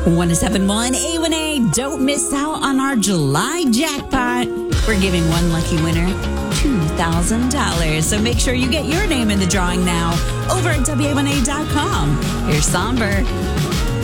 1071 A1A. Don't miss out on our July jackpot. We're giving one lucky winner $2,000. So make sure you get your name in the drawing now over at WA1A.com. Here's Somber.